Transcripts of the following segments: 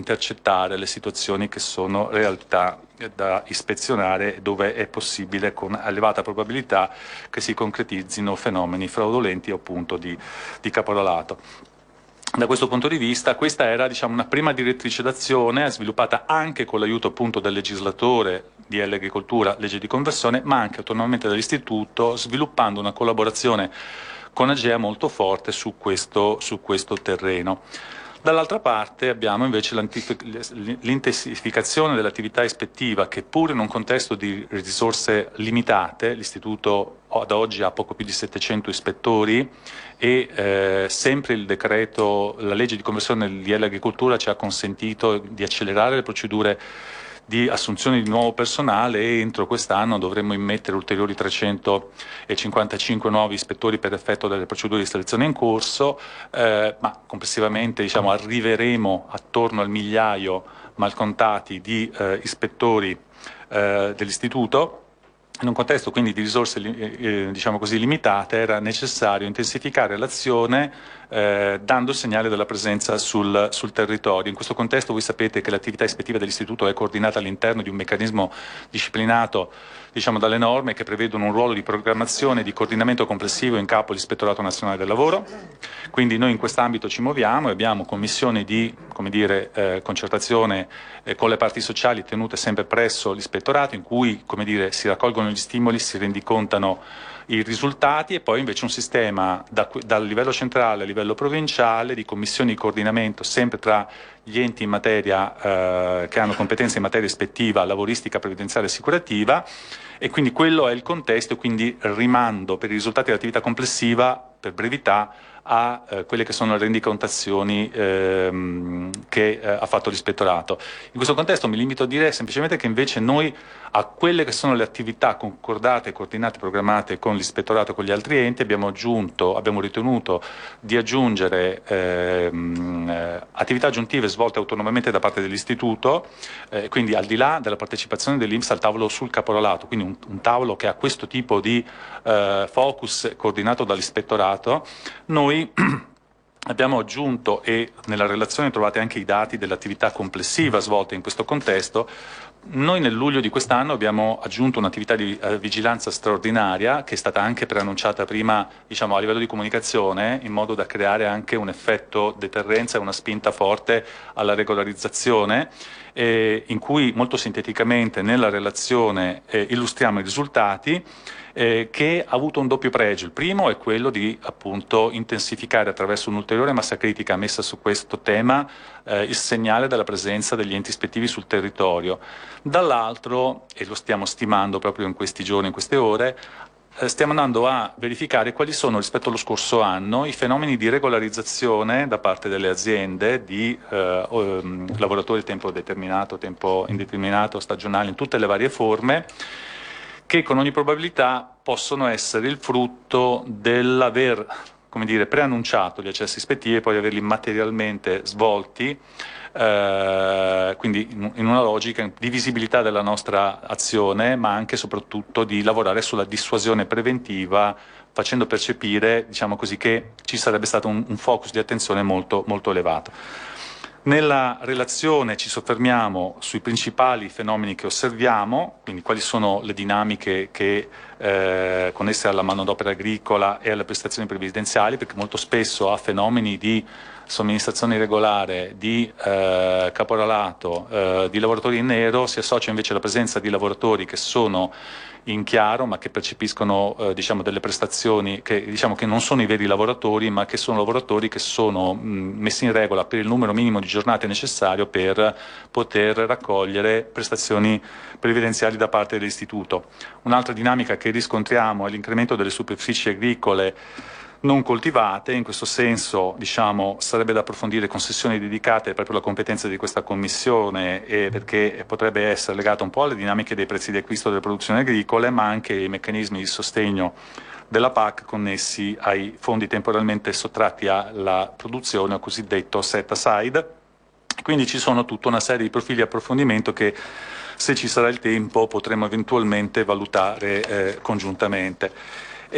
intercettare le situazioni che sono realtà da ispezionare, dove è possibile con elevata probabilità che si concretizzino fenomeni fraudolenti o appunto di caporalato. Da questo punto di vista, questa era, diciamo, una prima direttrice d'azione sviluppata anche con l'aiuto appunto del legislatore di Agricoltura, legge di conversione, ma anche autonomamente dall'Istituto, sviluppando una collaborazione con Agea molto forte su questo terreno. Dall'altra parte abbiamo invece l'intensificazione dell'attività ispettiva, che pur in un contesto di risorse limitate, l'Istituto ad oggi ha poco più di 700 ispettori e sempre il decreto, la legge di conversione del DL Agricoltura ci ha consentito di accelerare le procedure di assunzione di nuovo personale, e entro quest'anno dovremmo immettere ulteriori 355 nuovi ispettori per effetto delle procedure di selezione in corso, ma complessivamente, diciamo, arriveremo attorno al migliaio malcontati di ispettori dell'Istituto. In un contesto quindi di risorse diciamo così, limitate, era necessario intensificare l'azione dando il segnale della presenza sul territorio. In questo contesto voi sapete che l'attività ispettiva dell'Istituto è coordinata all'interno di un meccanismo disciplinato, diciamo, dalle norme che prevedono un ruolo di programmazione e di coordinamento complessivo in capo all'Ispettorato Nazionale del Lavoro. Quindi noi in quest'ambito ci muoviamo e abbiamo commissioni di, come dire, concertazione con le parti sociali tenute sempre presso l'Ispettorato, in cui, come dire, si raccolgono gli stimoli, si rendicontano i risultati, e poi invece un sistema dal livello centrale a livello provinciale di commissioni di coordinamento sempre tra gli enti in materia che hanno competenze in materia ispettiva, lavoristica, previdenziale e assicurativa, e quindi quello è il contesto, e quindi rimando per i risultati dell'attività complessiva, per brevità, a quelle che sono le rendicontazioni che ha fatto l'Ispettorato. In questo contesto mi limito a dire semplicemente che invece noi a quelle che sono le attività concordate, coordinate, programmate con l'Ispettorato e con gli altri enti abbiamo ritenuto di aggiungere attività aggiuntive svolte autonomamente da parte dell'Istituto, quindi al di là della partecipazione dell'INPS al tavolo sul caporalato, quindi un tavolo che ha questo tipo di focus coordinato dall'Ispettorato. Noi abbiamo aggiunto, e nella relazione trovate anche i dati dell'attività complessiva svolta in questo contesto, noi nel luglio di quest'anno abbiamo aggiunto un'attività di vigilanza straordinaria, che è stata anche preannunciata prima, diciamo, a livello di comunicazione, in modo da creare anche un effetto deterrenza e una spinta forte alla regolarizzazione, in cui molto sinteticamente nella relazione illustriamo i risultati, che ha avuto un doppio pregio. Il primo è quello di appunto intensificare attraverso un'ulteriore massa critica messa su questo tema il segnale della presenza degli enti ispettivi sul territorio. Dall'altro, e lo stiamo stimando proprio in questi giorni, in queste ore, stiamo andando a verificare quali sono rispetto allo scorso anno i fenomeni di regolarizzazione da parte delle aziende di lavoratori a tempo determinato, tempo indeterminato, stagionali, in tutte le varie forme, che con ogni probabilità possono essere il frutto dell'aver, come dire, preannunciato gli accessi ispettivi e poi averli materialmente svolti, quindi in una logica di visibilità della nostra azione, ma anche e soprattutto di lavorare sulla dissuasione preventiva, facendo percepire, diciamo così, che ci sarebbe stato un focus di attenzione molto, molto elevato. Nella relazione ci soffermiamo sui principali fenomeni che osserviamo, quindi quali sono le dinamiche che connesse alla manodopera agricola e alle prestazioni previdenziali, perché molto spesso a fenomeni di somministrazione irregolare, di caporalato, di lavoratori in nero si associa invece la presenza di lavoratori che sono in chiaro, ma che percepiscono diciamo delle prestazioni che, diciamo, che non sono i veri lavoratori, ma che sono lavoratori che sono messi in regola per il numero minimo di giornate necessario per poter raccogliere prestazioni previdenziali da parte dell'Istituto. Un'altra dinamica che riscontriamo è l'incremento delle superfici agricole non coltivate. In questo senso, diciamo, sarebbe da approfondire concessioni dedicate proprio alla competenza di questa commissione, perché potrebbe essere legata un po' alle dinamiche dei prezzi di acquisto delle produzioni agricole, ma anche ai meccanismi di sostegno della PAC connessi ai fondi temporalmente sottratti alla produzione, o cosiddetto set aside. Quindi ci sono tutta una serie di profili di approfondimento che, se ci sarà il tempo, potremo eventualmente valutare congiuntamente. E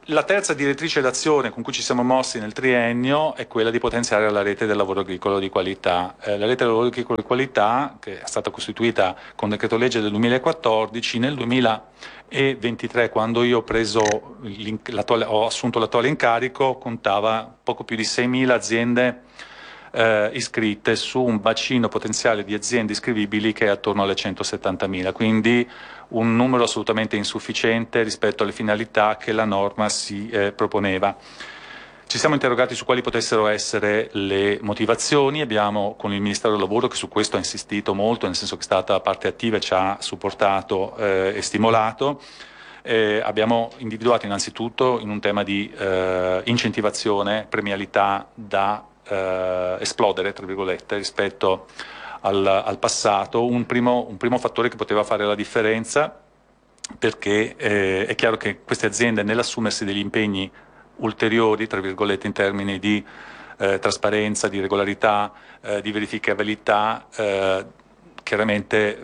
La terza direttrice d'azione con cui ci siamo mossi nel triennio è quella di potenziare la rete del lavoro agricolo di qualità. La rete del lavoro agricolo di qualità, che è stata costituita con decreto legge del 2014, nel 2023, quando io ho assunto l'attuale incarico, contava poco più di 6.000 aziende iscritte su un bacino potenziale di aziende iscrivibili che è attorno alle 170.000, quindi un numero assolutamente insufficiente rispetto alle finalità che la norma si proponeva. Ci siamo interrogati su quali potessero essere le motivazioni, abbiamo con il Ministero del Lavoro, che su questo ha insistito molto, nel senso che è stata parte attiva e ci ha supportato e stimolato. Abbiamo individuato innanzitutto in un tema di incentivazione, premialità da esplodere, tra virgolette, rispetto al passato, un primo fattore che poteva fare la differenza, perché è chiaro che queste aziende, nell'assumersi degli impegni ulteriori, tra virgolette, in termini di trasparenza, di regolarità, di verificabilità, chiaramente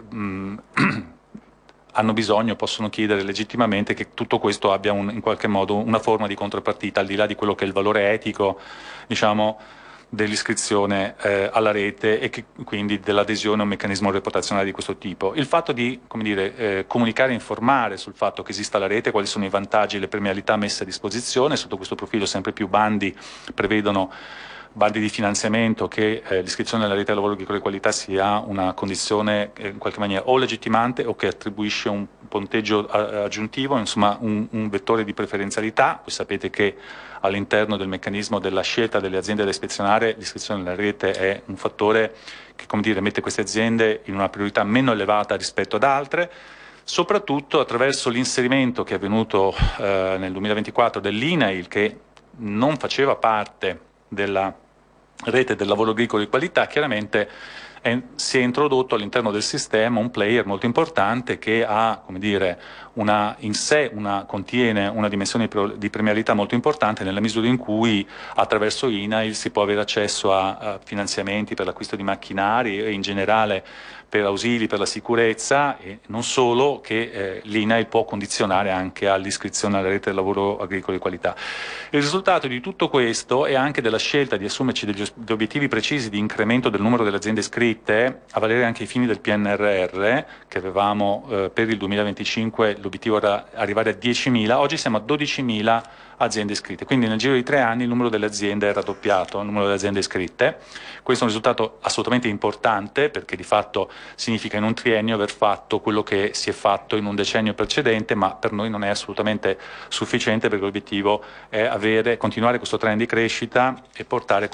hanno bisogno, possono chiedere legittimamente che tutto questo abbia in qualche modo una forma di contropartita, al di là di quello che è il valore etico, diciamo, dell'iscrizione alla rete e che, quindi dell'adesione a un meccanismo reputazionale di questo tipo. Il fatto di, come dire, comunicare e informare sul fatto che esista la rete, quali sono i vantaggi e le premialità messe a disposizione, sotto questo profilo sempre più bandi prevedono bandi di finanziamento che l'iscrizione alla rete del lavoro agricolo di qualità sia una condizione in qualche maniera o legittimante o che attribuisce un punteggio aggiuntivo, insomma un vettore di preferenzialità. Voi sapete che all'interno del meccanismo della scelta delle aziende da ispezionare l'iscrizione alla rete è un fattore che, come dire, mette queste aziende in una priorità meno elevata rispetto ad altre, soprattutto attraverso l'inserimento che è avvenuto nel 2024 dell'INAIL, che non faceva parte della rete del lavoro agricolo di qualità. Chiaramente si è introdotto all'interno del sistema un player molto importante che ha, come dire, contiene una dimensione di premialità molto importante, nella misura in cui attraverso INAIL si può avere accesso a finanziamenti per l'acquisto di macchinari e in generale per ausili per la sicurezza, e non solo, che l'INAIL può condizionare anche all'iscrizione alla rete del lavoro agricolo di qualità. Il risultato di tutto questo è anche della scelta di assumerci degli obiettivi precisi di incremento del numero delle aziende iscritte, a valere anche ai fini del PNRR, che avevamo per il 2025, l'obiettivo era arrivare a 10.000, oggi siamo a 12.000 aziende iscritte, quindi nel giro di 3 anni il numero delle aziende è raddoppiato, il numero delle aziende iscritte. Questo è un risultato assolutamente importante, perché di fatto significa in un triennio aver fatto quello che si è fatto in un decennio precedente, ma per noi non è assolutamente sufficiente, perché l'obiettivo è continuare questo trend di crescita e portare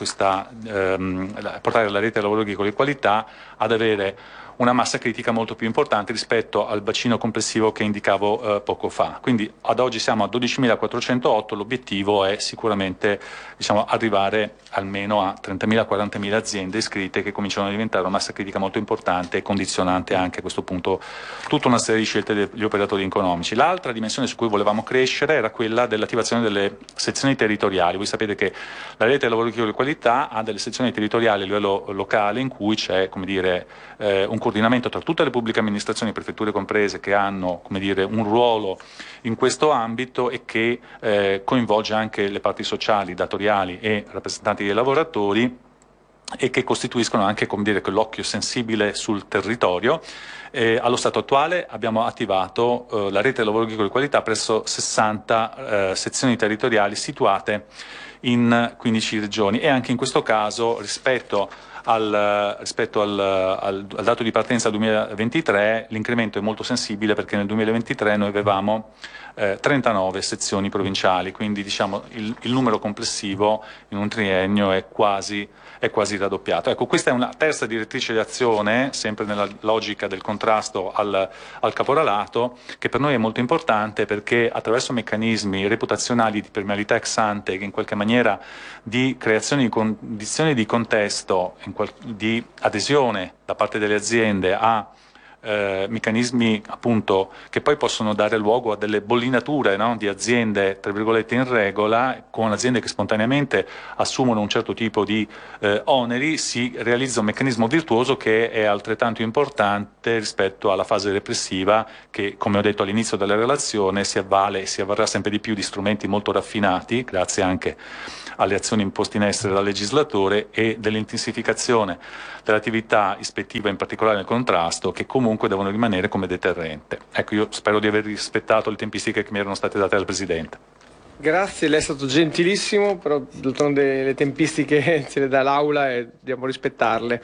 la rete del lavoro agricolo di qualità ad avere una massa critica molto più importante rispetto al bacino complessivo che indicavo poco fa. Quindi ad oggi siamo a 12.408, l'obiettivo è sicuramente, diciamo, arrivare almeno a 30.000-40.000 aziende iscritte, che cominciano a diventare una massa critica molto importante e condizionante anche a questo punto tutta una serie di scelte degli operatori economici. L'altra dimensione su cui volevamo crescere era quella dell'attivazione delle sezioni territoriali. Voi sapete che la rete del lavoro agricolo di qualità ha delle sezioni territoriali a livello locale in cui c'è, come dire, un coordinamento tra tutte le pubbliche amministrazioni, prefetture comprese, che hanno, come dire, un ruolo in questo ambito e che coinvolge anche le parti sociali, datoriali e rappresentanti dei lavoratori, e che costituiscono anche, come dire, quell'occhio sensibile sul territorio. Allo stato attuale abbiamo attivato la rete del lavoro agricolo di qualità presso 60 sezioni territoriali situate in 15 regioni, e anche in questo caso rispetto al dato di partenza 2023 l'incremento è molto sensibile, perché nel 2023 noi avevamo 39 sezioni provinciali, quindi diciamo il numero complessivo in un triennio è quasi raddoppiato. Ecco, questa è una terza direttrice di azione, sempre nella logica del contrasto al caporalato, che per noi è molto importante, perché attraverso meccanismi reputazionali di premialità ex ante, che in qualche maniera di creazione di condizioni di contesto, di adesione da parte delle aziende a meccanismi appunto che poi possono dare luogo a delle bollinature, no? Di aziende tra virgolette in regola, con aziende che spontaneamente assumono un certo tipo di oneri, si realizza un meccanismo virtuoso che è altrettanto importante rispetto alla fase repressiva che, come ho detto all'inizio della relazione, si avvale e si avvarrà sempre di più di strumenti molto raffinati, grazie anche alle azioni imposte in essere dal legislatore e dell'intensificazione dell'attività ispettiva, in particolare nel contrasto, che comunque devono rimanere come deterrente. Ecco, io spero di aver rispettato le tempistiche che mi erano state date dal Presidente. Grazie, lei è stato gentilissimo, però d'altronde le tempistiche ce le dà l'Aula e dobbiamo rispettarle.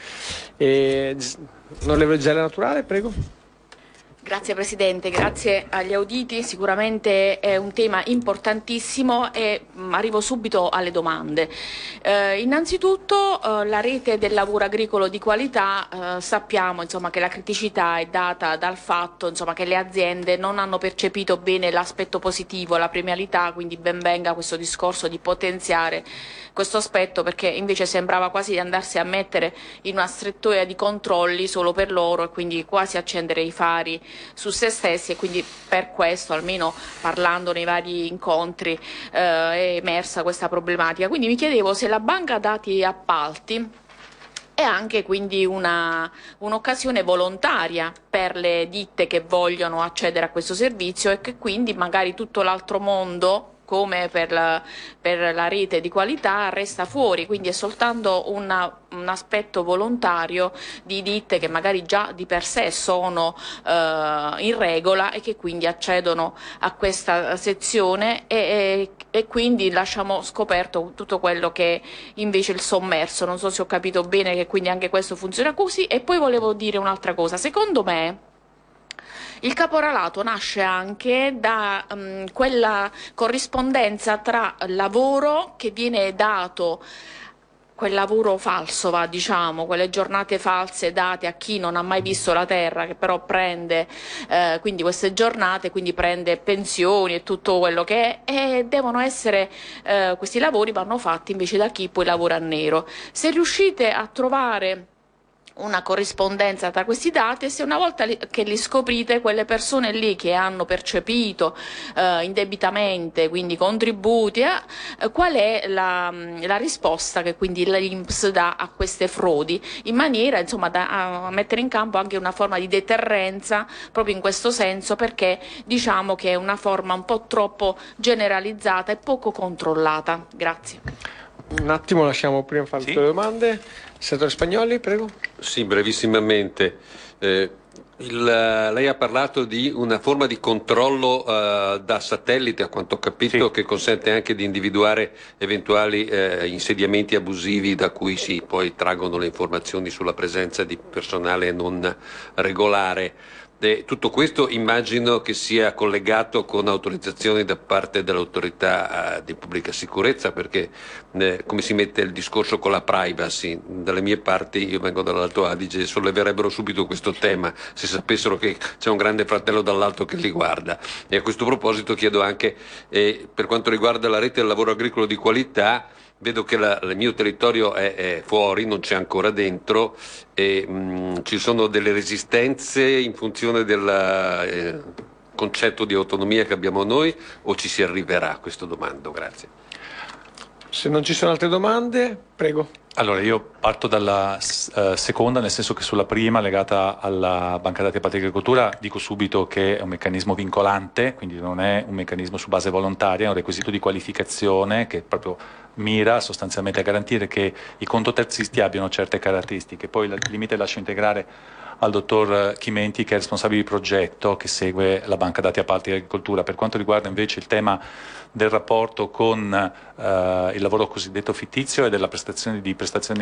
Onorevole Gela Naturale, prego. Grazie Presidente, grazie agli auditi, sicuramente è un tema importantissimo e arrivo subito alle domande. Innanzitutto la rete del lavoro agricolo di qualità, sappiamo insomma, che la criticità è data dal fatto insomma, che le aziende non hanno percepito bene l'aspetto positivo, la premialità, quindi ben venga questo discorso di potenziare questo aspetto, perché invece sembrava quasi di andarsi a mettere in una strettoia di controlli solo per loro e quindi quasi accendere i fari su se stessi, e quindi per questo, almeno parlando nei vari incontri, è emersa questa problematica. Quindi mi chiedevo se la banca dati appalti è anche quindi un'occasione volontaria per le ditte che vogliono accedere a questo servizio e che quindi magari tutto l'altro mondo, come per la rete di qualità, resta fuori, quindi è soltanto un aspetto volontario di ditte che magari già di per sé sono in regola e che quindi accedono a questa sezione e quindi lasciamo scoperto tutto quello che è invece il sommerso. Non so se ho capito bene che quindi anche questo funziona così. E poi volevo dire un'altra cosa, secondo me il caporalato nasce anche da quella corrispondenza tra lavoro che viene dato, quel lavoro falso, diciamo, quelle giornate false date a chi non ha mai visto la terra, che però prende quindi queste giornate, quindi prende pensioni e tutto quello che è, e devono essere, questi lavori vanno fatti invece da chi poi lavora a nero. Se riuscite a trovare una corrispondenza tra questi dati, e se una volta che li scoprite, quelle persone lì che hanno percepito indebitamente, quindi contributi, qual è la risposta che quindi l'INPS dà a queste frodi, in maniera insomma a mettere in campo anche una forma di deterrenza proprio in questo senso, perché diciamo che è una forma un po' troppo generalizzata e poco controllata. Grazie. Un attimo, lasciamo prima fare le domande. Senatore Spagnoli, prego. Sì, brevissimamente. Lei ha parlato di una forma di controllo da satellite, a quanto ho capito, sì, che consente anche di individuare eventuali insediamenti abusivi da cui si poi traggono le informazioni sulla presenza di personale non regolare. Tutto questo immagino che sia collegato con autorizzazioni da parte dell'autorità di pubblica sicurezza, perché come si mette il discorso con la privacy? Dalle mie parti, io vengo dall'Alto Adige, solleverebbero subito questo tema se sapessero che c'è un grande fratello dall'alto che li guarda. E a questo proposito chiedo anche, per quanto riguarda la rete del lavoro agricolo di qualità, vedo che il mio territorio è fuori, non c'è ancora dentro, e ci sono delle resistenze in funzione del concetto di autonomia che abbiamo noi, o ci si arriverà a questo domando? Grazie. Se non ci sono altre domande, prego. Allora, io parto dalla seconda, nel senso che sulla prima, legata alla banca dati appalti agricoltura, dico subito che è un meccanismo vincolante, quindi non è un meccanismo su base volontaria, è un requisito di qualificazione che proprio mira sostanzialmente a garantire che i contoterzisti abbiano certe caratteristiche. Poi il limite lascio integrare al dottor Chimenti, che è responsabile di progetto che segue la banca dati appalti agricoltura. Per quanto riguarda invece il tema del rapporto con il lavoro cosiddetto fittizio e della percezione di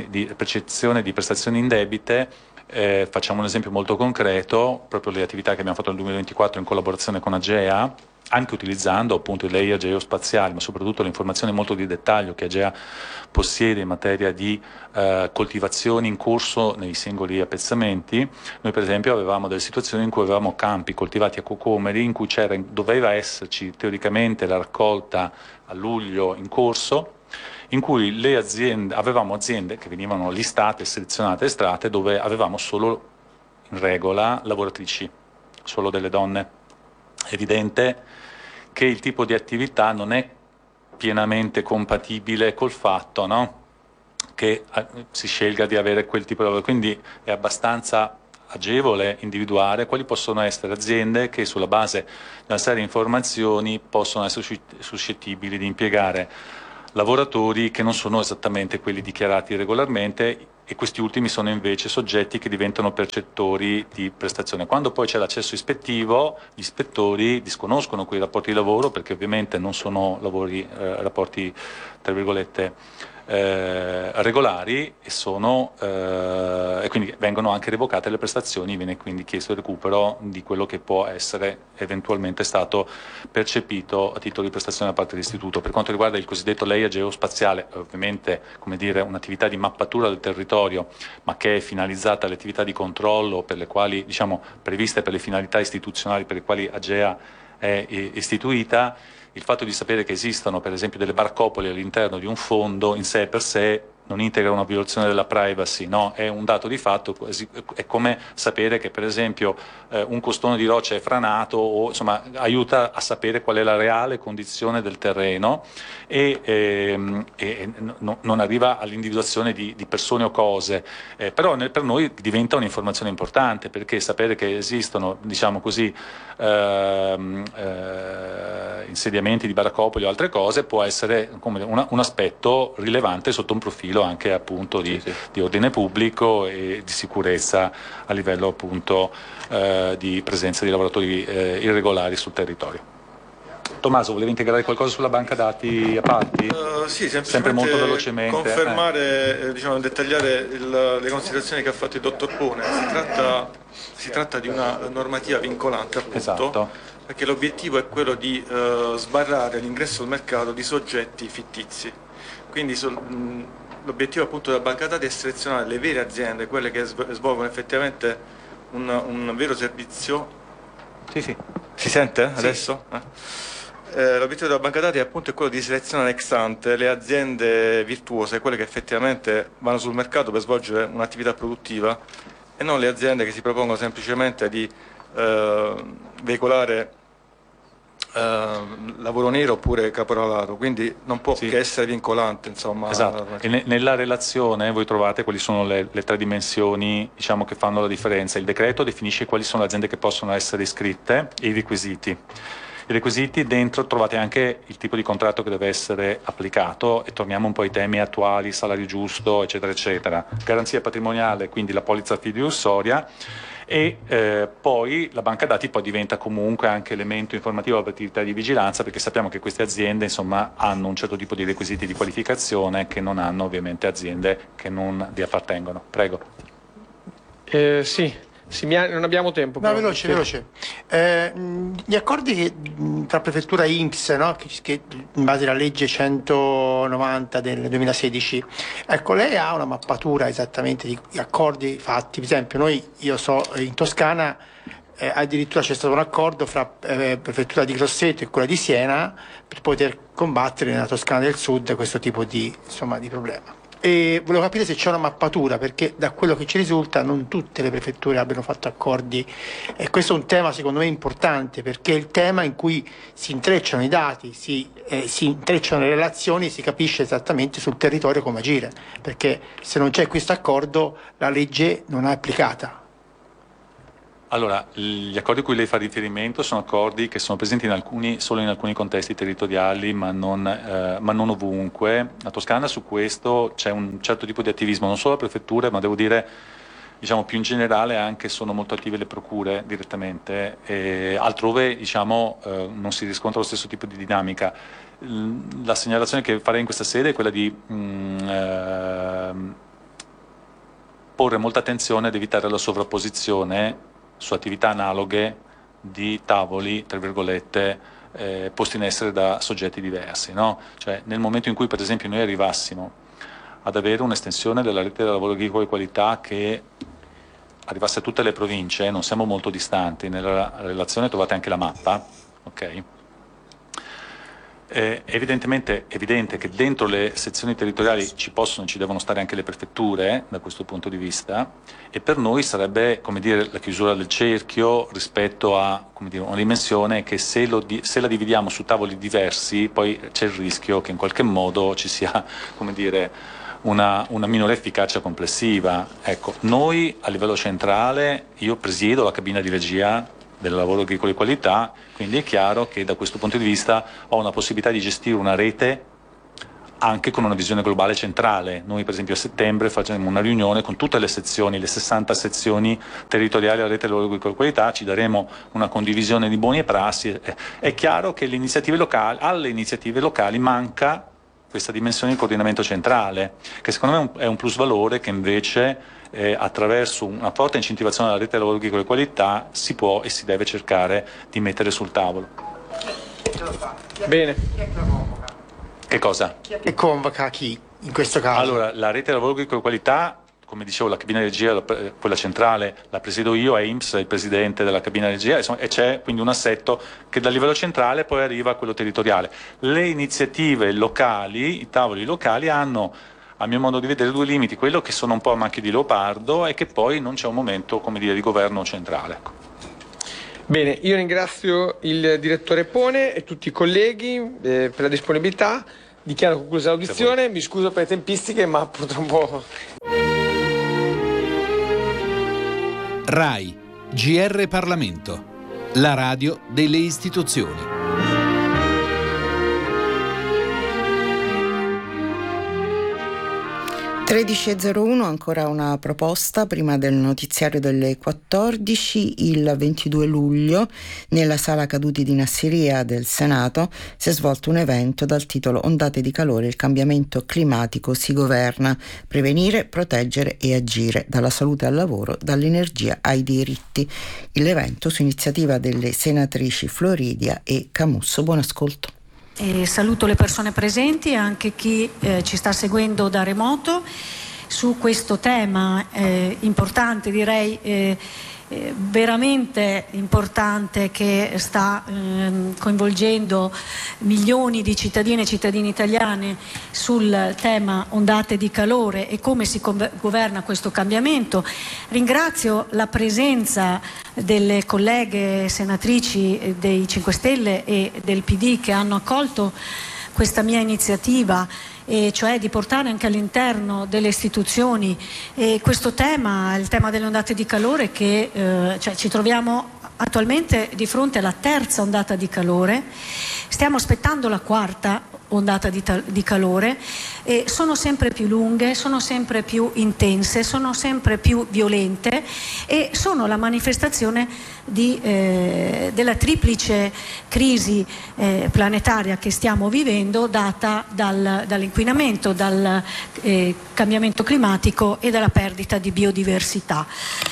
prestazioni indebite, facciamo un esempio molto concreto, proprio le attività che abbiamo fatto nel 2024 in collaborazione con AGEA, anche utilizzando appunto i layer geospaziali, ma soprattutto le informazioni molto di dettaglio che AGEA possiede in materia di coltivazioni in corso nei singoli appezzamenti. Noi per esempio avevamo delle situazioni in cui avevamo campi coltivati a cocomeri in cui doveva esserci teoricamente la raccolta a luglio in corso, in cui avevamo aziende che venivano listate, selezionate, estratte, dove avevamo solo in regola lavoratrici, solo delle donne. È evidente che il tipo di attività non è pienamente compatibile col fatto, no? Che si scelga di avere quel tipo di lavoro, quindi è abbastanza agevole individuare quali possono essere aziende che sulla base di una serie di informazioni possono essere suscettibili di impiegare lavoratori che non sono esattamente quelli dichiarati regolarmente, e questi ultimi sono invece soggetti che diventano percettori di prestazione. Quando poi c'è l'accesso ispettivo, gli ispettori disconoscono quei rapporti di lavoro, perché ovviamente non sono rapporti tra virgolette regolari, e quindi vengono anche revocate le prestazioni, viene quindi chiesto il recupero di quello che può essere eventualmente stato percepito a titolo di prestazione da parte dell'istituto. Per quanto riguarda il cosiddetto LEIA geospaziale, ovviamente, come dire, un'attività di mappatura del territorio, ma che è finalizzata alle attività di controllo per le quali, diciamo, previste per le finalità istituzionali per le quali AGEA è istituita. Il fatto di sapere che esistono, per esempio, delle barcopoli all'interno di un fondo in sé per sé non integra una violazione della privacy, no? È un dato di fatto, è come sapere che, per esempio, un costone di roccia è franato, o insomma aiuta a sapere qual è la reale condizione del terreno, e non arriva all'individuazione di persone o cose, però per noi diventa un'informazione importante, perché sapere che esistono, diciamo così, insediamenti di baraccopoli o altre cose può essere come un aspetto rilevante sotto un profilo anche appunto di ordine pubblico e di sicurezza a livello appunto di presenza di lavoratori irregolari sul territorio. Tommaso, volevi integrare qualcosa sulla banca dati appalti? Sì, sempre molto velocemente. Confermare, diciamo, dettagliare le considerazioni che ha fatto il dottor Pone. Si tratta di una normativa vincolante, appunto, esatto, perché l'obiettivo è quello di sbarrare l'ingresso al mercato di soggetti fittizi. Quindi l'obiettivo appunto della banca dati è selezionare le vere aziende, quelle che svolgono effettivamente un vero servizio. Sì. Si sente adesso? Sì. L'obiettivo della banca dati è appunto quello di selezionare ex ante le aziende virtuose, quelle che effettivamente vanno sul mercato per svolgere un'attività produttiva, e non le aziende che si propongono semplicemente di veicolare lavoro nero oppure caporalato, quindi non può che essere vincolante, insomma. Esatto. E nella relazione voi trovate quali sono le tre dimensioni, diciamo, che fanno la differenza. Il decreto definisce quali sono le aziende che possono essere iscritte e i requisiti. I requisiti, dentro trovate anche il tipo di contratto che deve essere applicato, e torniamo un po' ai temi attuali, salario giusto, eccetera eccetera. Garanzia patrimoniale, quindi la polizza fideiussoria, e poi la banca dati poi diventa comunque anche elemento informativo per attività di vigilanza, perché sappiamo che queste aziende, insomma, hanno un certo tipo di requisiti di qualificazione che non hanno ovviamente aziende che non vi appartengono. Prego. Sì, non abbiamo tempo. No, veloce. Gli accordi tra prefettura e INPS, no? che in base alla legge 190 del 2016, ecco, lei ha una mappatura esattamente di accordi fatti. Per esempio, io so, in Toscana addirittura c'è stato un accordo fra prefettura di Grosseto e quella di Siena per poter combattere nella Toscana del Sud questo tipo di problema. E volevo capire se c'è una mappatura, perché da quello che ci risulta non tutte le prefetture abbiano fatto accordi, e questo è un tema secondo me importante, perché è il tema in cui si intrecciano i dati, si intrecciano le relazioni, si capisce esattamente sul territorio come agire, perché se non c'è questo accordo la legge non è applicata. Allora, gli accordi a cui lei fa riferimento sono accordi che sono presenti solo in alcuni contesti territoriali, ma non ovunque. La Toscana, su questo c'è un certo tipo di attivismo, non solo le prefetture, ma devo dire, diciamo, più in generale anche sono molto attive le procure direttamente, e altrove, diciamo, non si riscontra lo stesso tipo di dinamica. La segnalazione che farei in questa sede è quella di porre molta attenzione ad evitare la sovrapposizione su attività analoghe di tavoli, tra virgolette, posti in essere da soggetti diversi, no? Cioè, nel momento in cui, per esempio, noi arrivassimo ad avere un'estensione della rete del lavoro agricolo di qualità che arrivasse a tutte le province, non siamo molto distanti. Nella relazione trovate anche la mappa, ok? È evidente che dentro le sezioni territoriali ci devono stare anche le prefetture da questo punto di vista, e per noi sarebbe, come dire, la chiusura del cerchio rispetto a, come dire, una dimensione che se la dividiamo su tavoli diversi poi c'è il rischio che in qualche modo ci sia, come dire, una minore efficacia complessiva. Ecco, noi a livello centrale, io presiedo la cabina di regia del lavoro agricolo di qualità, quindi è chiaro che da questo punto di vista ho una possibilità di gestire una rete anche con una visione globale centrale. Noi per esempio a settembre faremo una riunione con tutte le sezioni, le 60 sezioni territoriali della rete del lavoro agricolo di qualità, ci daremo una condivisione di buone prassi. È chiaro che alle iniziative locali manca questa dimensione di coordinamento centrale, che secondo me è un plusvalore che invece attraverso una forte incentivazione della rete del lavoro agricolo di qualità si può e si deve cercare di mettere sul tavolo. Bene. Che cosa? Chi convoca chi in questo caso? Allora, la rete del lavoro agricolo di qualità, come dicevo, la cabina di regia, quella centrale, la presiedo io, è INPS, il presidente della cabina di regia, insomma, e c'è quindi un assetto che dal livello centrale poi arriva a quello territoriale. Le iniziative locali, i tavoli locali hanno, a mio modo di vedere, due limiti: quello che sono un po' a macchie di leopardo e che poi non c'è un momento, come dire, di governo centrale. Ecco. Bene, io ringrazio il direttore Pone e tutti i colleghi per la disponibilità. Dichiaro conclusa l'audizione, mi scuso per le tempistiche, ma purtroppo... RAI, GR Parlamento, la radio delle istituzioni. 13.01, ancora una proposta prima del notiziario delle 14. Il 22 luglio nella sala Caduti di Nassiria del Senato si è svolto un evento dal titolo Ondate di calore, il cambiamento climatico si governa, prevenire, proteggere e agire, dalla salute al lavoro, dall'energia ai diritti. L'evento su iniziativa delle senatrici Floridia e Camusso. Buon ascolto. Saluto le persone presenti e anche chi ci sta seguendo da remoto su questo tema importante, direi veramente importante, che sta coinvolgendo milioni di cittadine e cittadini italiani sul tema ondate di calore e come si governa questo cambiamento. Ringrazio la presenza delle colleghe senatrici dei 5 Stelle e del PD che hanno accolto questa mia iniziativa, e cioè di portare anche all'interno delle istituzioni questo tema, il tema delle ondate di calore, che ci troviamo attualmente di fronte alla terza ondata di calore, stiamo aspettando la quarta ondata di calore, e sono sempre più lunghe, sono sempre più intense, sono sempre più violente e sono la manifestazione della triplice crisi planetaria che stiamo vivendo, data dall'inquinamento, dal cambiamento climatico e dalla perdita di biodiversità.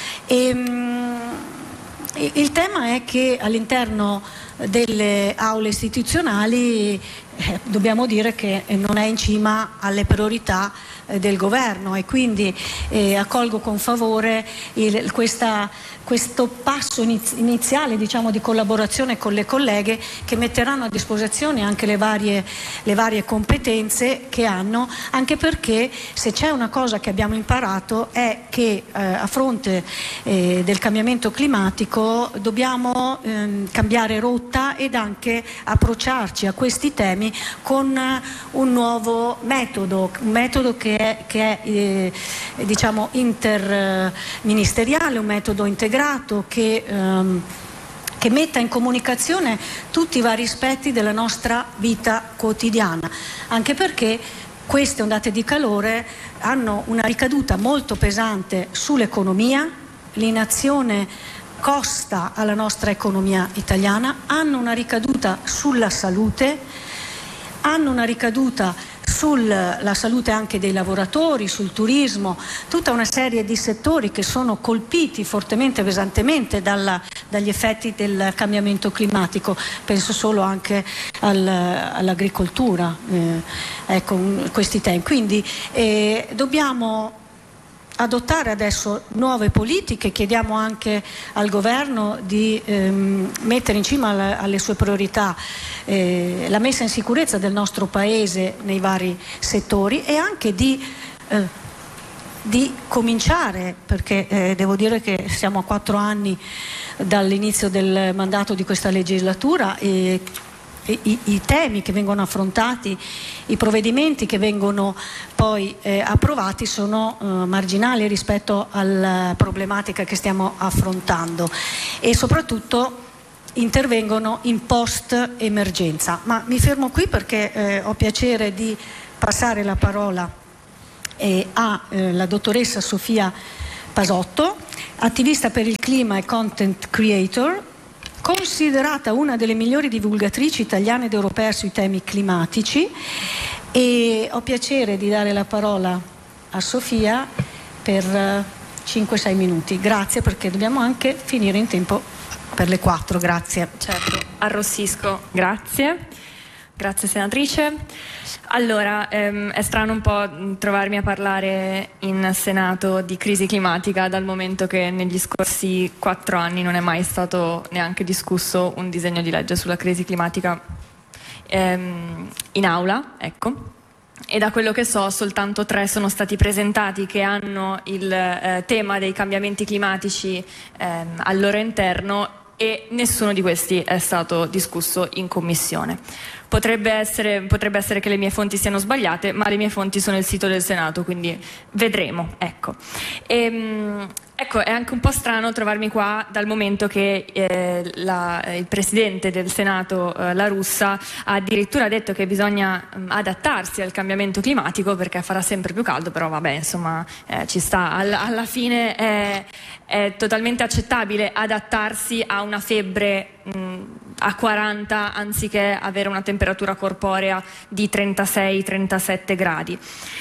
Il tema è che all'interno delle aule istituzionali dobbiamo dire che non è in cima alle priorità del governo, e quindi accolgo con favore questo passo iniziale, diciamo, di collaborazione con le colleghe, che metteranno a disposizione anche le varie competenze che hanno, anche perché se c'è una cosa che abbiamo imparato è che a fronte del cambiamento climatico dobbiamo cambiare rotta ed anche approcciarci a questi temi con un nuovo metodo, un metodo che è diciamo interministeriale, un metodo integrato che metta in comunicazione tutti i vari aspetti della nostra vita quotidiana, anche perché queste ondate di calore hanno una ricaduta molto pesante sull'economia. L'inazione costa alla nostra economia italiana, hanno una ricaduta sulla salute, hanno una ricaduta sulla salute anche dei lavoratori, sul turismo, tutta una serie di settori che sono colpiti fortemente, pesantemente dagli effetti del cambiamento climatico. Penso solo anche all'agricoltura, ecco, questi temi. Quindi dobbiamo adottare adesso nuove politiche. Chiediamo anche al governo di mettere in cima alle sue priorità la messa in sicurezza del nostro paese nei vari settori, e anche di cominciare, perché devo dire che siamo a 4 anni dall'inizio del mandato di questa legislatura, e i temi che vengono affrontati, i provvedimenti che vengono poi approvati sono marginali rispetto alla problematica che stiamo affrontando, e soprattutto intervengono in post emergenza. Ma mi fermo qui perché ho piacere di passare la parola alla dottoressa Sofia Pasotto, attivista per il clima e content creator, considerata una delle migliori divulgatrici italiane ed europee sui temi climatici, e ho piacere di dare la parola a Sofia per 5-6 minuti. Grazie, perché dobbiamo anche finire in tempo per le 4. Grazie. Certo, arrossisco. Grazie senatrice. Allora, è strano un po' trovarmi a parlare in Senato di crisi climatica, dal momento che negli scorsi 4 anni non è mai stato neanche discusso un disegno di legge sulla crisi climatica in aula, ecco. E da quello che so soltanto 3 sono stati presentati che hanno il tema dei cambiamenti climatici al loro interno, e nessuno di questi è stato discusso in commissione. Potrebbe essere che le mie fonti siano sbagliate, ma le mie fonti sono il sito del Senato, quindi vedremo, ecco. Ecco, è anche un po' strano trovarmi qua, dal momento che il Presidente del Senato, La Russa, ha addirittura detto che bisogna adattarsi al cambiamento climatico perché farà sempre più caldo, però vabbè, insomma, ci sta. Alla fine è totalmente accettabile adattarsi a una febbre a 40 anziché avere una temperatura corporea di 36-37 gradi.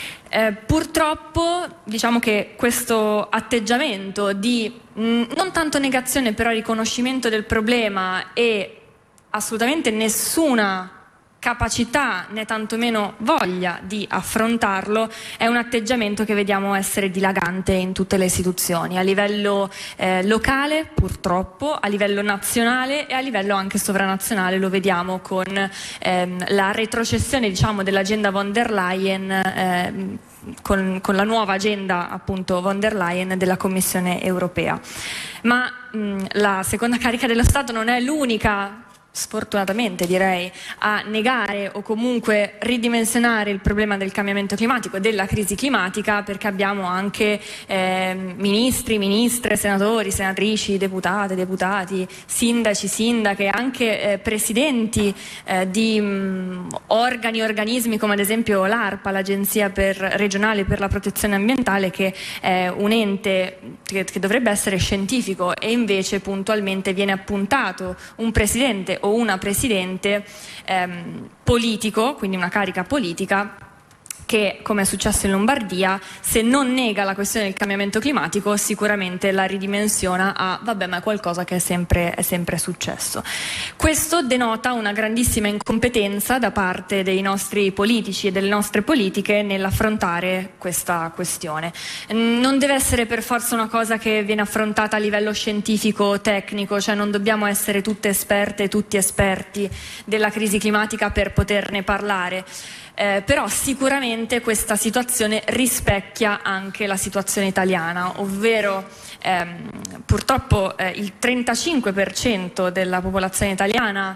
Purtroppo diciamo che questo atteggiamento di non tanto negazione, però riconoscimento del problema e assolutamente nessuna capacità né tantomeno voglia di affrontarlo è un atteggiamento che vediamo essere dilagante in tutte le istituzioni, a livello locale purtroppo, a livello nazionale e a livello anche sovranazionale. Lo vediamo con la retrocessione, diciamo, dell'agenda von der Leyen, con la nuova agenda appunto von der Leyen della Commissione europea. Ma la seconda carica dello Stato non è l'unica, sfortunatamente direi, a negare o comunque ridimensionare il problema del cambiamento climatico e della crisi climatica, perché abbiamo anche ministri, ministre, senatori, senatrici, deputate, deputati, sindaci, sindache, anche presidenti di organi e organismi come ad esempio l'ARPA, l'Agenzia regionale per la protezione ambientale, che è un ente che dovrebbe essere scientifico e invece puntualmente viene appuntato un presidente o una presidente politico, quindi una carica politica, che, come è successo in Lombardia, se non nega la questione del cambiamento climatico sicuramente la ridimensiona a vabbè, ma è qualcosa che è sempre successo. Questo denota una grandissima incompetenza da parte dei nostri politici e delle nostre politiche nell'affrontare questa questione. Non deve essere per forza una cosa che viene affrontata a livello scientifico, tecnico, cioè non dobbiamo essere tutte esperte e tutti esperti della crisi climatica per poterne parlare. Però sicuramente questa situazione rispecchia anche la situazione italiana, ovvero purtroppo il 35% della popolazione italiana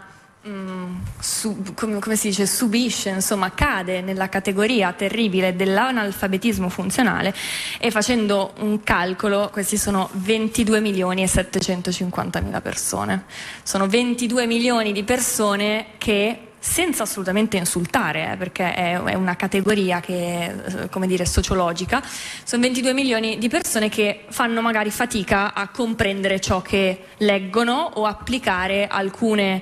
come si dice, subisce, insomma cade nella categoria terribile dell'analfabetismo funzionale, e facendo un calcolo questi sono 22.750.000 persone. Sono 22 milioni di persone che, senza assolutamente insultare, perché è una categoria che, come dire, sociologica, sono 22 milioni di persone che fanno magari fatica a comprendere ciò che leggono o applicare alcune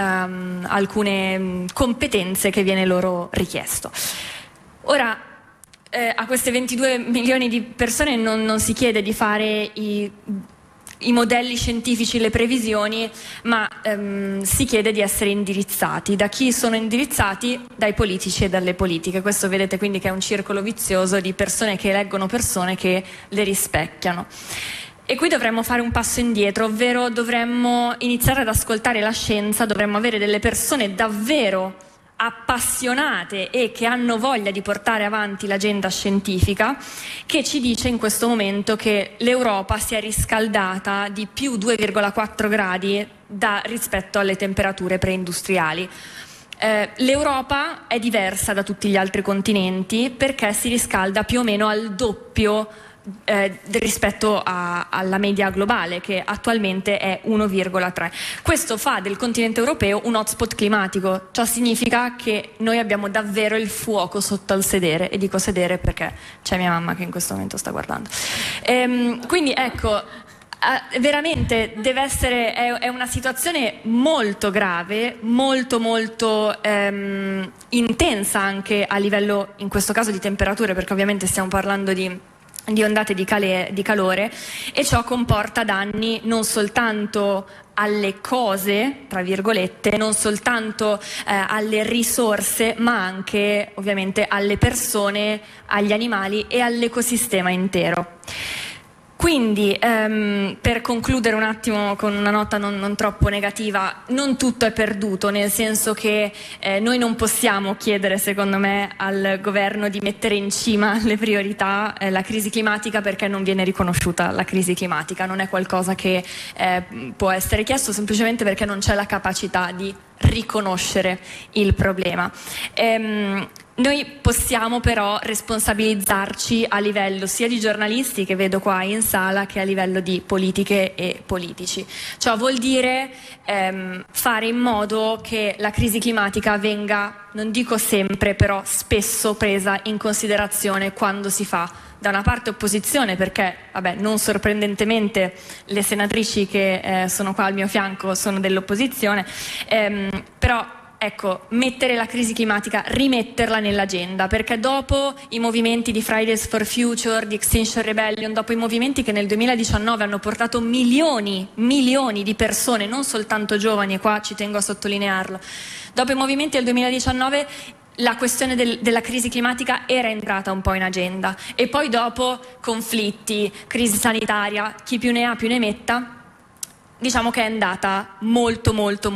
competenze che viene loro richiesto. Ora, a queste 22 milioni di persone non si chiede di fare i modelli scientifici, le previsioni, ma si chiede di essere indirizzati. Da chi sono indirizzati? Dai politici e dalle politiche. Questo vedete quindi che è un circolo vizioso di persone che eleggono persone che le rispecchiano. E qui dovremmo fare un passo indietro, ovvero dovremmo iniziare ad ascoltare la scienza, dovremmo avere delle persone davvero appassionate e che hanno voglia di portare avanti l'agenda scientifica, che ci dice in questo momento che l'Europa si è riscaldata di più 2,4 gradi rispetto alle temperature preindustriali. L'Europa è diversa da tutti gli altri continenti perché si riscalda più o meno al doppio rispetto alla media globale, che attualmente è 1,3. Questo fa del continente europeo un hotspot climatico. Ciò significa che noi abbiamo davvero il fuoco sotto al sedere, e dico sedere perché c'è mia mamma che in questo momento sta guardando. Quindi ecco, veramente deve essere, è una situazione molto grave, molto intensa anche a livello, in questo caso, di temperature, perché ovviamente stiamo parlando di ondate di calore, e ciò comporta danni non soltanto alle cose, tra virgolette, non soltanto alle risorse, ma anche ovviamente alle persone, agli animali e all'ecosistema intero. Quindi, per concludere un attimo con una nota non troppo negativa, non tutto è perduto, nel senso che noi non possiamo chiedere, secondo me, al governo di mettere in cima le priorità la crisi climatica, perché non viene riconosciuta la crisi climatica, non è qualcosa che può essere chiesto, semplicemente perché non c'è la capacità di riconoscere il problema. Noi possiamo però responsabilizzarci a livello sia di giornalisti, che vedo qua in sala, che a livello di politiche e politici. Ciò vuol dire fare in modo che la crisi climatica venga, non dico sempre, però spesso presa in considerazione quando si fa da una parte opposizione, perché non sorprendentemente le senatrici che sono qua al mio fianco sono dell'opposizione, però ecco, mettere la crisi climatica, rimetterla nell'agenda, perché dopo i movimenti di Fridays for Future, di Extinction Rebellion, dopo i movimenti che nel 2019 hanno portato milioni di persone, non soltanto giovani, e qua ci tengo a sottolinearlo, dopo i movimenti del 2019 la questione della crisi climatica era entrata un po' in agenda, e poi dopo conflitti, crisi sanitaria, chi più ne ha più ne metta, diciamo che è andata molto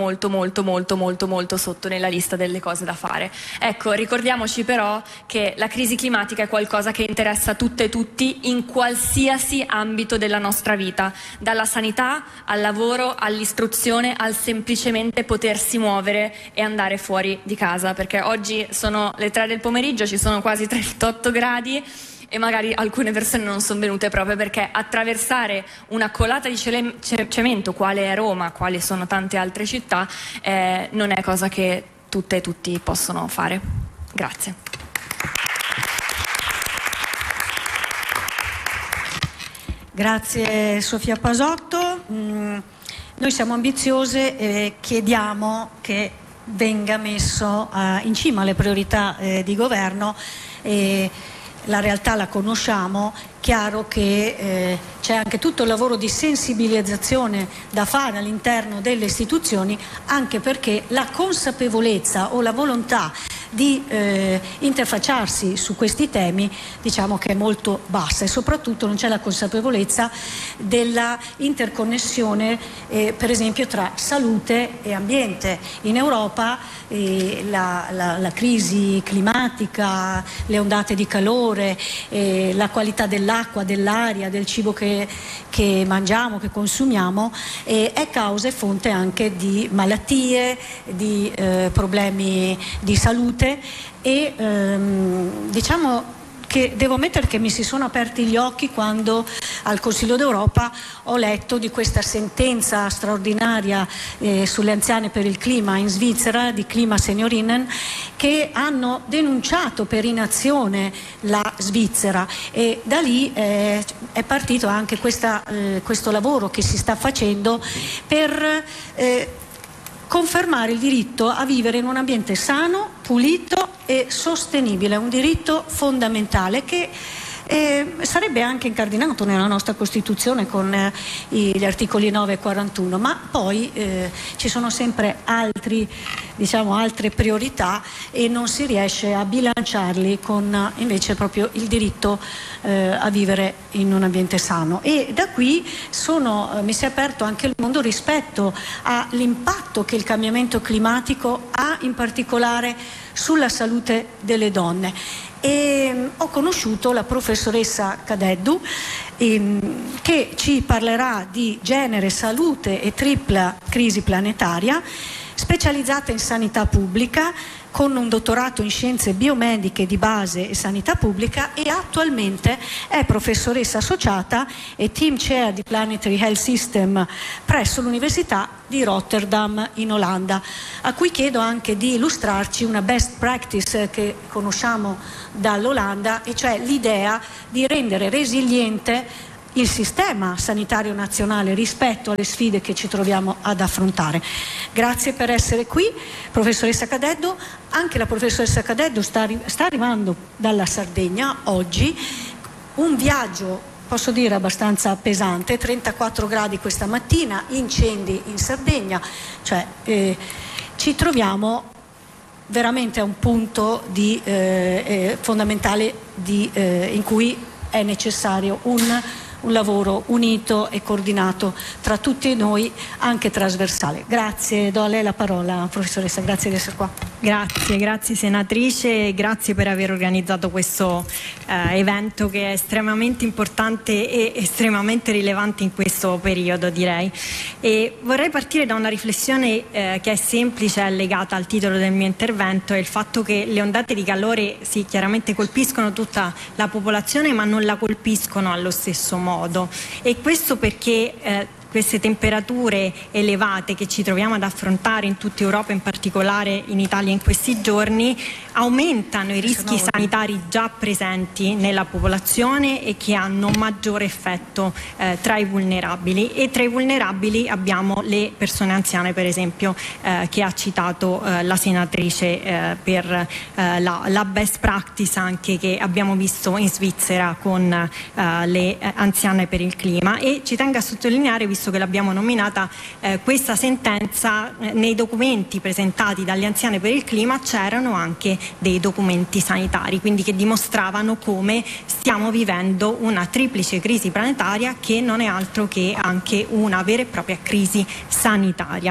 sotto nella lista delle cose da fare. Ecco, ricordiamoci però che la crisi climatica è qualcosa che interessa tutte e tutti in qualsiasi ambito della nostra vita, dalla sanità al lavoro, all'istruzione, al semplicemente potersi muovere e andare fuori di casa, perché oggi sono le 3 del pomeriggio, ci sono quasi 38 gradi, e magari alcune persone non sono venute proprio perché attraversare una colata di cemento, quale è Roma, quali sono tante altre città, non è cosa che tutte e tutti possono fare. Grazie. Grazie Sofia Pasotto. Noi siamo ambiziose e chiediamo che venga messo in cima alle priorità di governo. La realtà la conosciamo, chiaro che c'è anche tutto il lavoro di sensibilizzazione da fare all'interno delle istituzioni, anche perché la consapevolezza o la volontà di interfacciarsi su questi temi, diciamo che è molto bassa, e soprattutto non c'è la consapevolezza della interconnessione per esempio tra salute e ambiente. In Europa la crisi climatica, le ondate di calore, la qualità dell'acqua, dell'aria, del cibo che mangiamo, che consumiamo, è causa e fonte anche di malattie, di problemi di salute, e diciamo che devo ammettere che mi si sono aperti gli occhi quando al Consiglio d'Europa ho letto di questa sentenza straordinaria sulle anziane per il clima in Svizzera, di Klimaseniorinnen, che hanno denunciato per inazione la Svizzera, e da lì è partito anche questo lavoro che si sta facendo per confermare il diritto a vivere in un ambiente sano, pulito e sostenibile, un diritto fondamentale che Sarebbe anche incardinato nella nostra Costituzione con gli articoli 9 e 41, ma poi ci sono sempre altre priorità e non si riesce a bilanciarli con invece proprio il diritto a vivere in un ambiente sano. E da qui mi si è aperto anche il mondo rispetto all'impatto che il cambiamento climatico ha in particolare sulla salute delle donne. E ho conosciuto la professoressa Cadeddu che ci parlerà di genere, salute e tripla crisi planetaria, specializzata in sanità pubblica, con un dottorato in scienze biomediche di base e sanità pubblica, e attualmente è professoressa associata e team chair di Planetary Health System presso l'Università di Rotterdam in Olanda, a cui chiedo anche di illustrarci una best practice che conosciamo dall'Olanda, e cioè l'idea di rendere resiliente il sistema sanitario nazionale rispetto alle sfide che ci troviamo ad affrontare. Grazie per essere qui, professoressa Cadeddu. Anche la professoressa Cadeddu sta arrivando dalla Sardegna oggi, un viaggio posso dire abbastanza pesante, 34 gradi questa mattina, incendi in Sardegna, cioè ci troviamo veramente a un punto fondamentale in cui è necessario un lavoro unito e coordinato tra tutti noi, anche trasversale. Grazie, do a lei la parola, professoressa, grazie di essere qua. Grazie senatrice, grazie per aver organizzato questo evento che è estremamente importante e estremamente rilevante in questo periodo, direi. E vorrei partire da una riflessione che è semplice, è legata al titolo del mio intervento, è il fatto che le ondate di calore sì, chiaramente colpiscono tutta la popolazione, ma non la colpiscono allo stesso modo. E questo perché queste temperature elevate che ci troviamo ad affrontare in tutta Europa, in particolare in Italia in questi giorni, aumentano i rischi sanitari già presenti nella popolazione e che hanno un maggiore effetto tra i vulnerabili. E tra i vulnerabili abbiamo le persone anziane, per esempio, che ha citato la senatrice per la best practice anche che abbiamo visto in Svizzera con le anziane per il clima. E ci tengo a sottolineare, visto che l'abbiamo nominata, questa sentenza, nei documenti presentati dalle anziane per il clima c'erano anche dei documenti sanitari, quindi che dimostravano come stiamo vivendo una triplice crisi planetaria che non è altro che anche una vera e propria crisi sanitaria.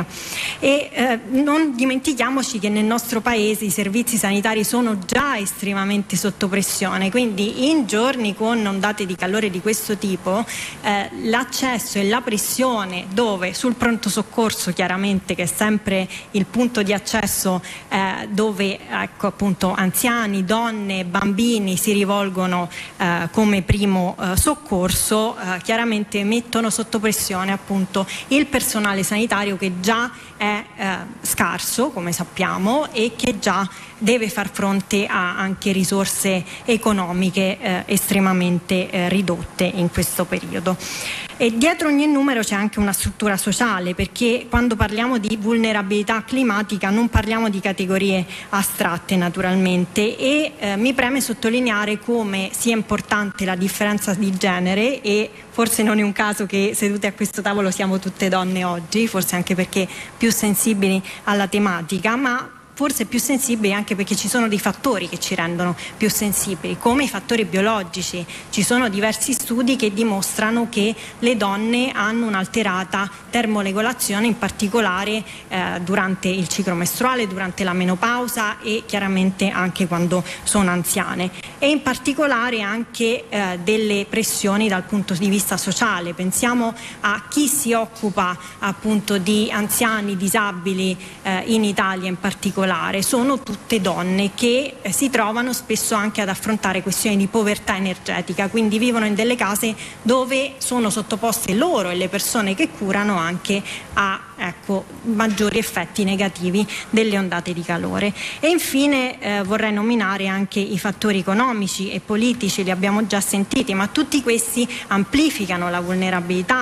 E non dimentichiamoci che nel nostro paese i servizi sanitari sono già estremamente sotto pressione, quindi in giorni con ondate di calore di questo tipo l'accesso e la pressione, dove sul pronto soccorso chiaramente, che è sempre il punto di accesso dove ecco appunto anziani, donne, bambini si rivolgono come primo soccorso, chiaramente mettono sotto pressione appunto il personale sanitario, che già è scarso, come sappiamo, e che già deve far fronte a anche risorse economiche estremamente ridotte in questo periodo. E dietro ogni numero c'è anche una struttura sociale, perché quando parliamo di vulnerabilità climatica non parliamo di categorie astratte naturalmente, e mi preme sottolineare come sia importante la differenza di genere, e forse non è un caso che sedute a questo tavolo siamo tutte donne oggi, forse anche perché più sensibili alla tematica, ma forse più sensibili anche perché ci sono dei fattori che ci rendono più sensibili, come i fattori biologici. Ci sono diversi studi che dimostrano che le donne hanno un'alterata termoregolazione, in particolare durante il ciclo mestruale, durante la menopausa e chiaramente anche quando sono anziane, e in particolare anche delle pressioni dal punto di vista sociale. Pensiamo a chi si occupa appunto di anziani, disabili in Italia in particolare. Sono tutte donne che si trovano spesso anche ad affrontare questioni di povertà energetica, quindi vivono in delle case dove sono sottoposte loro e le persone che curano anche a maggiori effetti negativi delle ondate di calore. E infine vorrei nominare anche i fattori economici e politici, li abbiamo già sentiti, ma tutti questi amplificano la vulnerabilità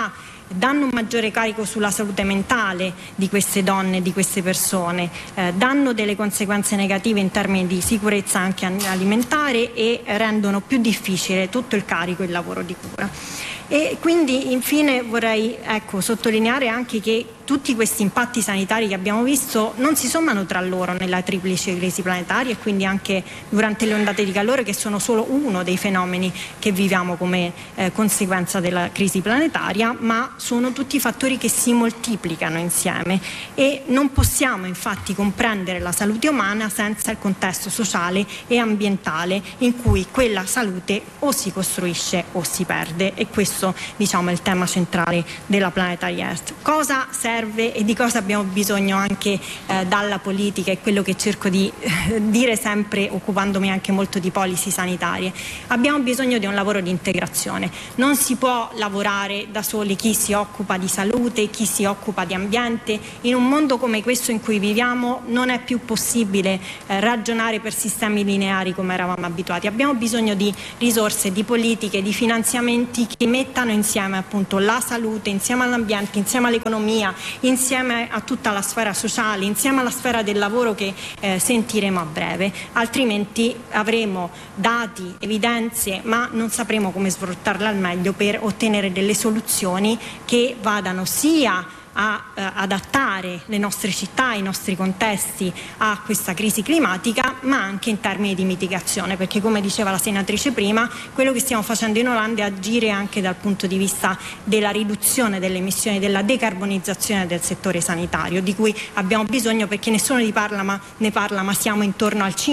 danno un maggiore carico sulla salute mentale di queste donne e di queste persone, danno delle conseguenze negative in termini di sicurezza anche alimentare e rendono più difficile tutto il carico e il lavoro di cura. E quindi infine vorrei sottolineare anche che tutti questi impatti sanitari che abbiamo visto non si sommano tra loro nella triplice crisi planetaria e quindi anche durante le ondate di calore, che sono solo uno dei fenomeni che viviamo come conseguenza della crisi planetaria, ma sono tutti fattori che si moltiplicano insieme e non possiamo infatti comprendere la salute umana senza il contesto sociale e ambientale in cui quella salute o si costruisce o si perde, e questo diciamo è il tema centrale della Planetary Health. Cosa serve e di cosa abbiamo bisogno anche dalla politica, è quello che cerco di dire sempre occupandomi anche molto di policy sanitarie. Abbiamo bisogno di un lavoro di integrazione, non si può lavorare da soli chi si occupa di salute, chi si occupa di ambiente. In un mondo come questo in cui viviamo non è più possibile ragionare per sistemi lineari come eravamo abituati. Abbiamo bisogno di risorse, di politiche, di finanziamenti che mettano insieme appunto la salute, insieme all'ambiente, insieme all'economia, insieme a tutta la sfera sociale, insieme alla sfera del lavoro che sentiremo a breve, altrimenti avremo dati, evidenze, ma non sapremo come sfruttarle al meglio per ottenere delle soluzioni che vadano sia a adattare le nostre città, i nostri contesti a questa crisi climatica, ma anche in termini di mitigazione, perché come diceva la senatrice prima, quello che stiamo facendo in Olanda è agire anche dal punto di vista della riduzione delle emissioni, della decarbonizzazione del settore sanitario, di cui abbiamo bisogno perché nessuno ne parla, ma siamo intorno al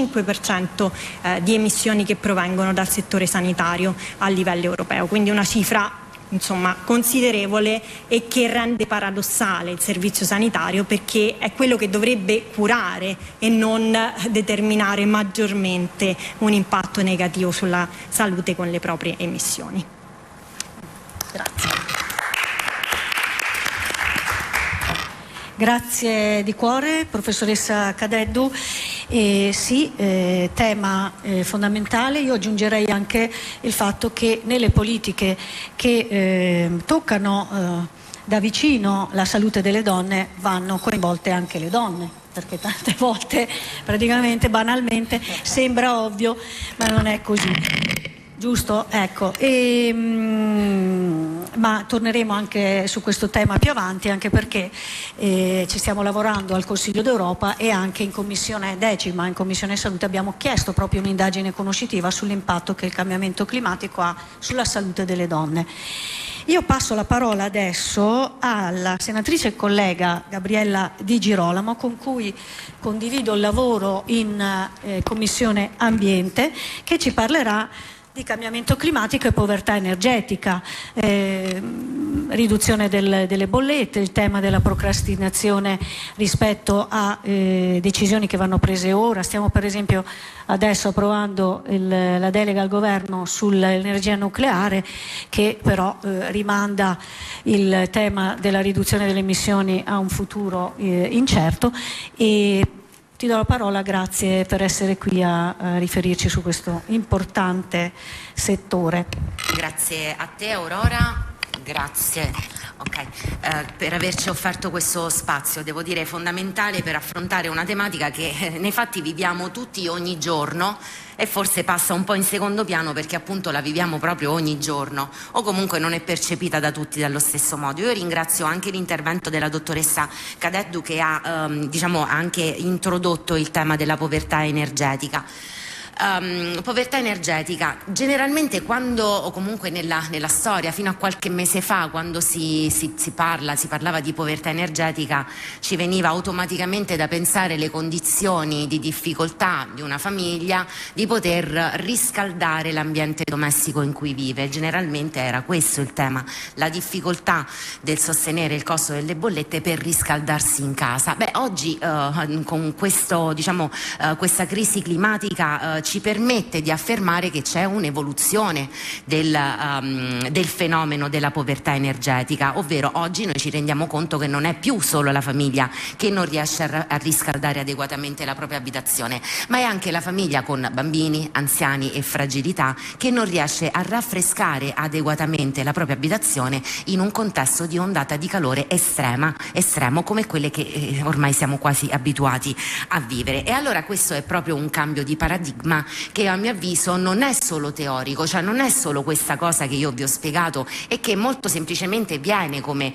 5% di emissioni che provengono dal settore sanitario a livello europeo, quindi una cifra considerevole e che rende paradossale il servizio sanitario, perché è quello che dovrebbe curare e non determinare maggiormente un impatto negativo sulla salute con le proprie emissioni. Grazie. Grazie di cuore, professoressa Cadeddu. Sì, tema fondamentale. Io aggiungerei anche il fatto che nelle politiche che toccano da vicino la salute delle donne vanno coinvolte anche le donne, perché tante volte praticamente banalmente sembra ovvio, ma non è così. Giusto? Ecco, ma torneremo anche su questo tema più avanti, anche perché ci stiamo lavorando al Consiglio d'Europa e anche in Commissione 10ª, in Commissione Salute, abbiamo chiesto proprio un'indagine conoscitiva sull'impatto che il cambiamento climatico ha sulla salute delle donne. Io passo la parola adesso alla senatrice e collega Gabriella Di Girolamo, con cui condivido il lavoro in Commissione Ambiente, che ci parlerà di cambiamento climatico e povertà energetica, riduzione delle bollette, il tema della procrastinazione rispetto a decisioni che vanno prese ora. Stiamo per esempio adesso approvando la delega al governo sull'energia nucleare, che però rimanda il tema della riduzione delle emissioni a un futuro incerto. E ti do la parola, grazie per essere qui a riferirci su questo importante settore. Grazie a te Aurora, grazie per averci offerto questo spazio, devo dire fondamentale per affrontare una tematica che nei fatti viviamo tutti ogni giorno e forse passa un po' in secondo piano perché appunto la viviamo proprio ogni giorno, o comunque non è percepita da tutti dallo stesso modo. Io ringrazio anche l'intervento della dottoressa Cadeddu, che ha anche introdotto il tema della povertà energetica. Povertà energetica, generalmente quando, o comunque nella storia fino a qualche mese fa, quando si parlava di povertà energetica, ci veniva automaticamente da pensare le condizioni di difficoltà di una famiglia di poter riscaldare l'ambiente domestico in cui vive. Generalmente era questo il tema, la difficoltà del sostenere il costo delle bollette per riscaldarsi in casa. Oggi con questa crisi climatica ci permette di affermare che c'è un'evoluzione del fenomeno della povertà energetica, ovvero oggi noi ci rendiamo conto che non è più solo la famiglia che non riesce a riscaldare adeguatamente la propria abitazione, ma è anche la famiglia con bambini, anziani e fragilità che non riesce a raffrescare adeguatamente la propria abitazione in un contesto di ondata di calore estremo come quelle che ormai siamo quasi abituati a vivere. E allora questo è proprio un cambio di paradigma che a mio avviso non è solo teorico, cioè non è solo questa cosa che io vi ho spiegato e che molto semplicemente viene come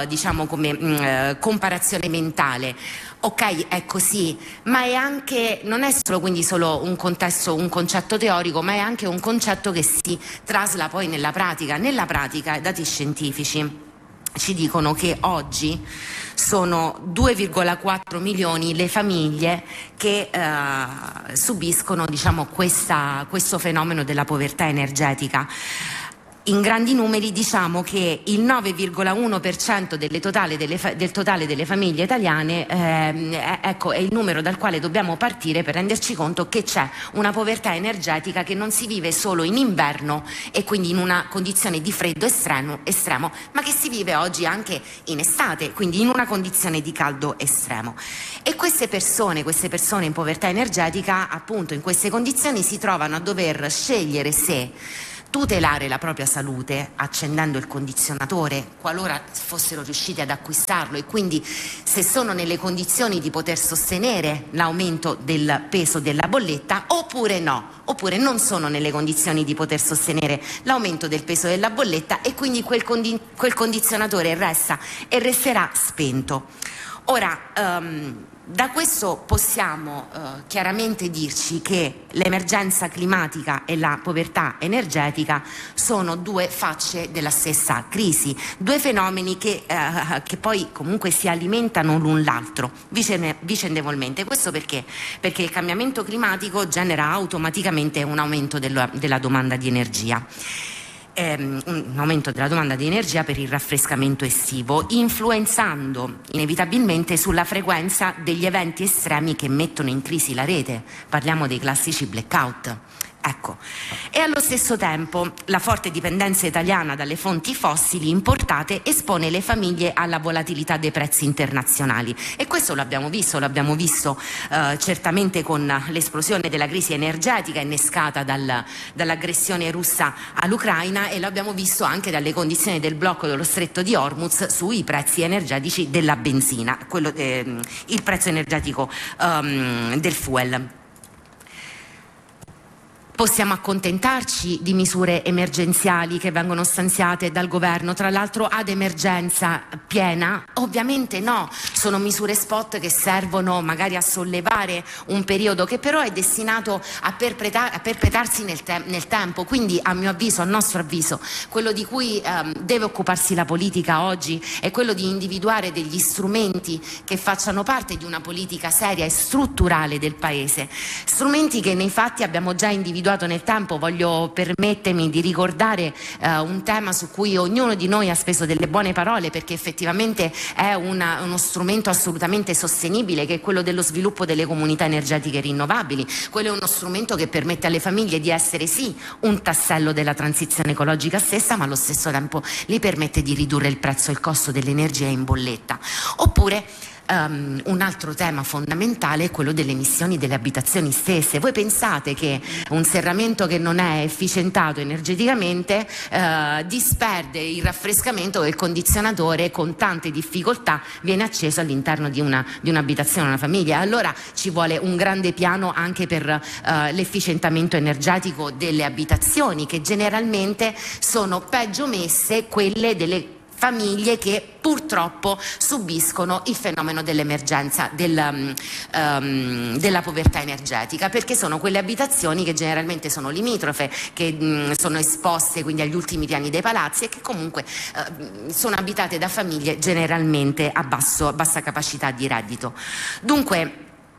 comparazione mentale. Ok, è così, ma è anche, non è solo quindi solo un contesto, un concetto teorico, ma è anche un concetto che si trasla poi nella pratica. Nella pratica, i dati scientifici ci dicono che oggi sono 2,4 milioni le famiglie che subiscono, diciamo, questo fenomeno della povertà energetica. In grandi numeri diciamo che il 9,1% del totale delle famiglie italiane è il numero dal quale dobbiamo partire per renderci conto che c'è una povertà energetica che non si vive solo in inverno e quindi in una condizione di freddo estremo, ma che si vive oggi anche in estate, quindi in una condizione di caldo estremo. E queste persone in povertà energetica, appunto in queste condizioni, si trovano a dover scegliere se tutelare la propria salute accendendo il condizionatore qualora fossero riusciti ad acquistarlo, e quindi se sono nelle condizioni di poter sostenere l'aumento del peso della bolletta, oppure non sono nelle condizioni di poter sostenere l'aumento del peso della bolletta e quindi quel condizionatore resterà spento. Ora, da questo possiamo chiaramente dirci che l'emergenza climatica e la povertà energetica sono due facce della stessa crisi, due fenomeni che poi comunque si alimentano l'un l'altro vicendevolmente. Questo perché il cambiamento climatico genera automaticamente un aumento della domanda di energia. Un aumento della domanda di energia per il raffrescamento estivo, influenzando inevitabilmente sulla frequenza degli eventi estremi che mettono in crisi la rete. Parliamo dei classici blackout. Ecco. E allo stesso tempo la forte dipendenza italiana dalle fonti fossili importate espone le famiglie alla volatilità dei prezzi internazionali, e questo l'abbiamo visto certamente con l'esplosione della crisi energetica innescata dall'aggressione russa all'Ucraina, e lo abbiamo visto anche dalle condizioni del blocco dello stretto di Hormuz sui prezzi energetici della benzina, il prezzo energetico del fuel. Possiamo accontentarci di misure emergenziali che vengono stanziate dal governo, tra l'altro ad emergenza piena? Ovviamente no, sono misure spot che servono magari a sollevare un periodo che però è destinato a perpetrarsi nel tempo. Quindi a nostro avviso, quello di cui deve occuparsi la politica oggi è quello di individuare degli strumenti che facciano parte di una politica seria e strutturale del Paese, strumenti che nei fatti abbiamo già individuato nel tempo. Voglio permettermi di ricordare un tema su cui ognuno di noi ha speso delle buone parole, perché effettivamente è uno strumento assolutamente sostenibile, che è quello dello sviluppo delle comunità energetiche rinnovabili. Quello è uno strumento che permette alle famiglie di essere sì un tassello della transizione ecologica stessa, ma allo stesso tempo gli permette di ridurre il prezzo e il costo dell'energia in bolletta. Oppure un altro tema fondamentale è quello delle emissioni delle abitazioni stesse. Voi pensate che un serramento che non è efficientato energeticamente disperde il raffrescamento e il condizionatore con tante difficoltà viene acceso all'interno di un'abitazione, una famiglia. Allora ci vuole un grande piano anche per l'efficientamento energetico delle abitazioni, che generalmente sono peggio messe quelle delle famiglie che purtroppo subiscono il fenomeno dell'emergenza della povertà energetica, perché sono quelle abitazioni che generalmente sono limitrofe, che sono esposte quindi agli ultimi piani dei palazzi e che comunque sono abitate da famiglie generalmente a bassa capacità di reddito. Dunque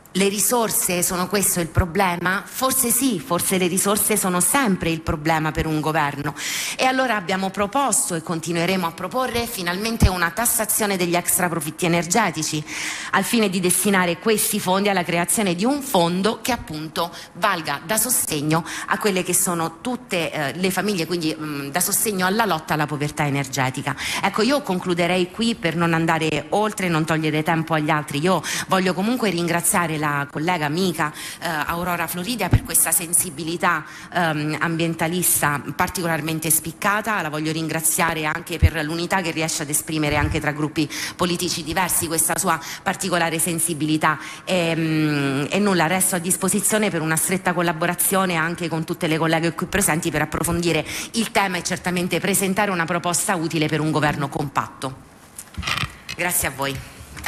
le risorse sono questo il problema? Forse sì, forse le risorse sono sempre il problema per un governo, e allora abbiamo proposto e continueremo a proporre finalmente una tassazione degli extraprofitti energetici al fine di destinare questi fondi alla creazione di un fondo che appunto valga da sostegno a quelle che sono tutte le famiglie, quindi da sostegno alla lotta alla povertà energetica. Ecco, io concluderei qui per non andare oltre e non togliere tempo agli altri. Io voglio comunque ringraziare la collega amica Aurora Floridia per questa sensibilità ambientalista particolarmente spiccata. La voglio ringraziare anche per l'unità che riesce ad esprimere anche tra gruppi politici diversi, questa sua particolare sensibilità, e nulla, resto a disposizione per una stretta collaborazione anche con tutte le colleghe qui presenti per approfondire il tema e certamente presentare una proposta utile per un governo compatto. Grazie a voi.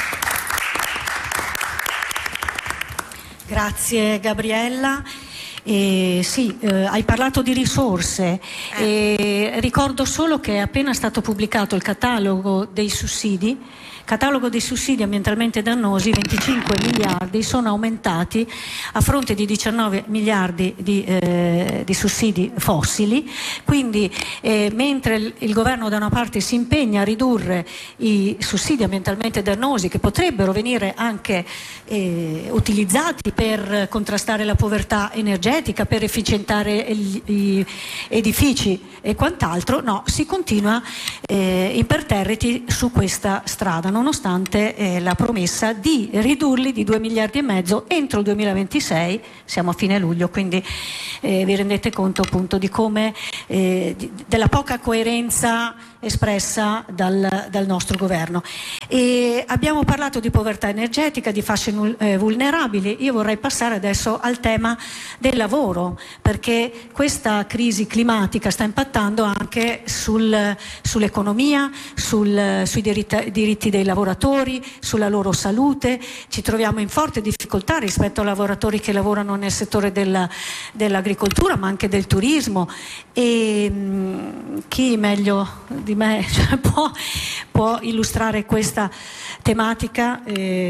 Grazie Gabriella. Sì, hai parlato di risorse. Ricordo solo che è appena stato pubblicato il catalogo dei sussidi ambientalmente dannosi. 25 miliardi sono aumentati a fronte di 19 miliardi di sussidi fossili, quindi mentre il governo da una parte si impegna a ridurre i sussidi ambientalmente dannosi, che potrebbero venire anche utilizzati per contrastare la povertà energetica, per efficientare gli edifici e quant'altro, no, si continua imperterriti su questa strada, nonostante la promessa di ridurli di 2,5 miliardi entro il 2026, siamo a fine luglio, quindi vi rendete conto appunto di come della poca coerenza espressa dal nostro governo. E abbiamo parlato di povertà energetica, di fasce vulnerabili. Io vorrei passare adesso al tema del lavoro, perché questa crisi climatica sta impattando anche sull'economia, sui diritti dei lavoratori, sulla loro salute. Ci troviamo in forte difficoltà rispetto a lavoratori che lavorano nel settore dell'agricoltura, ma anche del turismo, e chi meglio di me può illustrare questa tematica.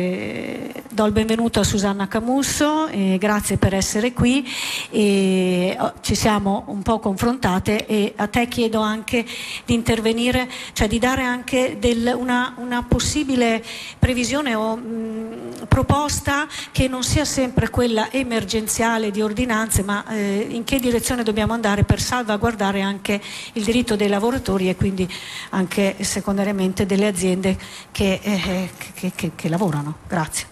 Do il benvenuto a Susanna Camusso, grazie per essere qui. Ci siamo un po' confrontate e a te chiedo anche di intervenire, cioè di dare anche una possibile previsione o proposta che non sia sempre quella emergenziale di ordinanze, ma in che direzione dobbiamo andare per salvaguardare anche il diritto dei lavoratori e quindi anche secondariamente delle aziende che lavorano. Grazie.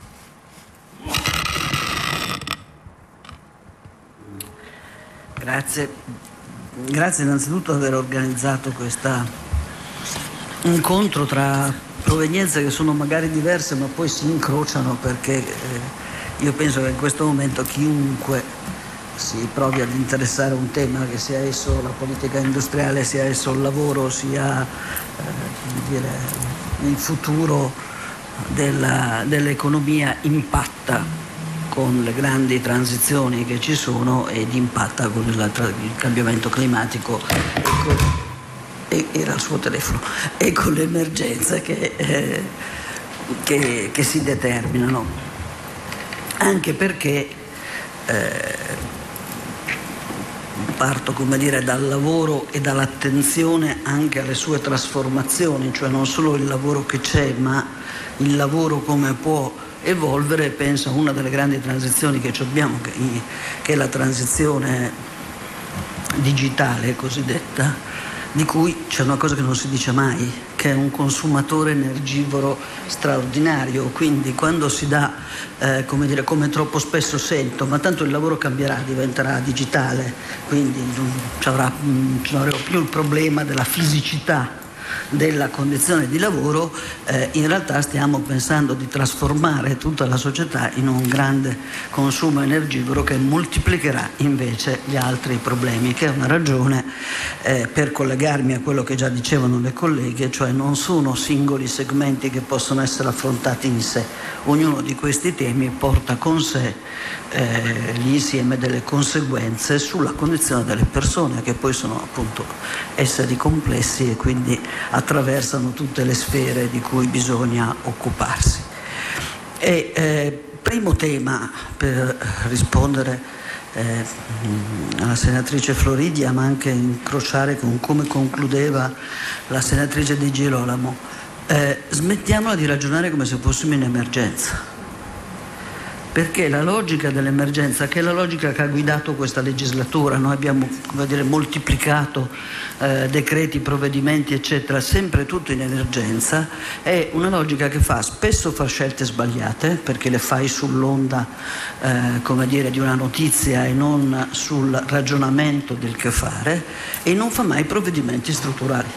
Grazie innanzitutto per aver organizzato questo incontro tra provenienze che sono magari diverse ma poi si incrociano, perché io penso che in questo momento chiunque si provi ad interessare a un tema, che sia esso la politica industriale, sia esso il lavoro, sia il futuro dell'economia, impatta con le grandi transizioni che ci sono ed impatta con il cambiamento climatico era il suo telefono, e con le emergenze che si determinano, anche perché parto dal lavoro e dall'attenzione anche alle sue trasformazioni, cioè non solo il lavoro che c'è, ma il lavoro come può evolvere. Penso a una delle grandi transizioni che abbiamo, che è la transizione digitale cosiddetta, di cui c'è una cosa che non si dice mai, che è un consumatore energivoro straordinario. Quindi quando si dà, come troppo spesso sento, ma tanto il lavoro cambierà, diventerà digitale, quindi non avremo più il problema della fisicità della condizione di lavoro, in realtà stiamo pensando di trasformare tutta la società in un grande consumo energivoro che moltiplicherà invece gli altri problemi, che è una ragione per collegarmi a quello che già dicevano le colleghe, cioè non sono singoli segmenti che possono essere affrontati in sé. Ognuno di questi temi porta con sé l'insieme delle conseguenze sulla condizione delle persone, che poi sono appunto esseri complessi e quindi attraversano tutte le sfere di cui bisogna occuparsi. Primo tema, per rispondere alla senatrice Floridia, ma anche incrociare con come concludeva la senatrice Di Girolamo, smettiamola di ragionare come se fossimo in emergenza, perché la logica dell'emergenza, che è la logica che ha guidato questa legislatura, noi abbiamo moltiplicato decreti, provvedimenti eccetera, sempre tutto in emergenza, è una logica che spesso fa scelte sbagliate, perché le fai sull'onda di una notizia e non sul ragionamento del che fare, e non fa mai provvedimenti strutturali.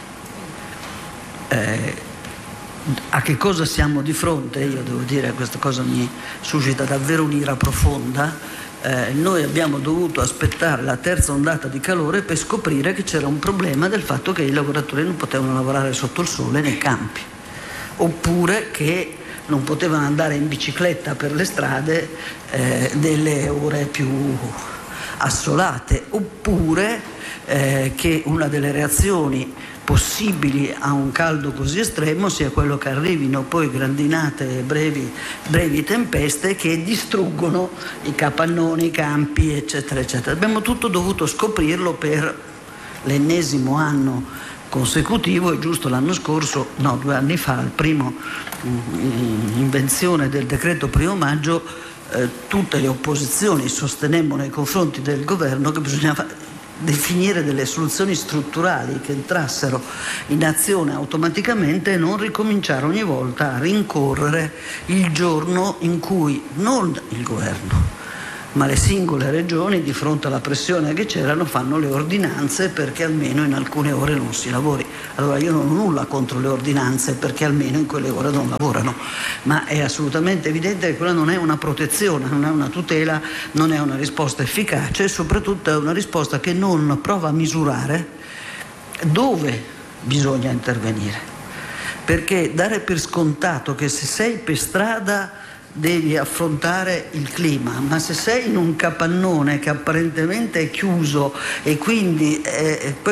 A che cosa siamo di fronte? Io devo dire, questa cosa mi suscita davvero un'ira profonda. Noi abbiamo dovuto aspettare la terza ondata di calore per scoprire che c'era un problema del fatto che i lavoratori non potevano lavorare sotto il sole nei campi, oppure che non potevano andare in bicicletta per le strade delle ore più assolate, oppure che una delle reazioni possibili a un caldo così estremo sia quello che arrivino poi grandinate e brevi tempeste che distruggono i capannoni, i campi eccetera eccetera. Abbiamo tutto dovuto scoprirlo per l'ennesimo anno consecutivo. È giusto, l'anno scorso, 2 anni fa, il primo invenzione del decreto 1° maggio, tutte le opposizioni sostenemmo nei confronti del governo che bisognava definire delle soluzioni strutturali che entrassero in azione automaticamente e non ricominciare ogni volta a rincorrere il giorno in cui non il governo ma le singole regioni, di fronte alla pressione che c'erano, fanno le ordinanze perché almeno in alcune ore non si lavori. Allora io non ho nulla contro le ordinanze perché almeno in quelle ore non lavorano, ma è assolutamente evidente che quella non è una protezione, non è una tutela, non è una risposta efficace e soprattutto è una risposta che non prova a misurare dove bisogna intervenire, perché dare per scontato che se sei per strada devi affrontare il clima, ma se sei in un capannone che apparentemente è chiuso e quindi